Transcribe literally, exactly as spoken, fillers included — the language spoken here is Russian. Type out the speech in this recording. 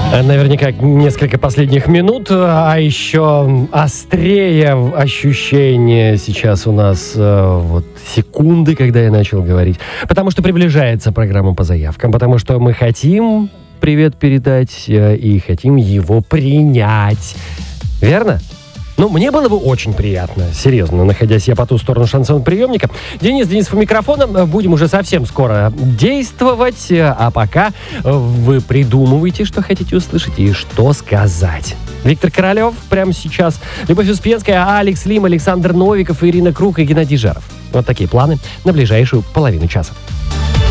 Наверняка несколько последних минут, а еще острее ощущение сейчас у нас вот секунды, когда я начал говорить. Потому что приближается программа по заявкам, потому что мы хотим привет передать и хотим его принять. Верно? Ну, мне было бы очень приятно, серьезно, находясь я по ту сторону шансон-приемника. Денис, Денис, у микрофона. Будем уже совсем скоро действовать. А пока вы придумываете, что хотите услышать и что сказать. Виктор Королев прямо сейчас. Любовь Успенская, Алекс Лим, Александр Новиков, Ирина Круг и Геннадий Жаров. Вот такие планы на ближайшую половину часа.